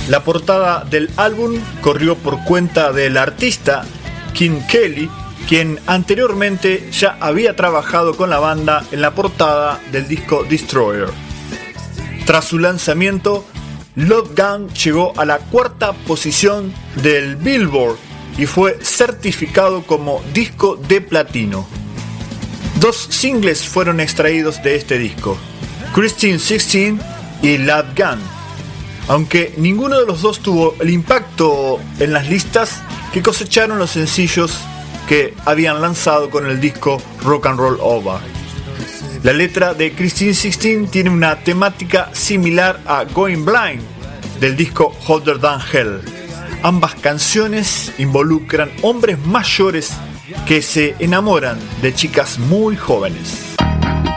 La portada del álbum corrió por cuenta del artista Kim Kelly, quien anteriormente ya había trabajado con la banda en la portada del disco Destroyer. Tras su lanzamiento, Love Gun llegó a la 4ª posición del Billboard y fue certificado como disco de platino. 2 singles fueron extraídos de este disco, Christine 16 y Love Gun, aunque ninguno de los dos tuvo el impacto en las listas que cosecharon los sencillos que habían lanzado con el disco Rock and Roll Over. La letra de Christine 16 tiene una temática similar a Going Blind del disco Hotter Than Hell. Ambas canciones involucran hombres mayores que se enamoran de chicas muy jóvenes.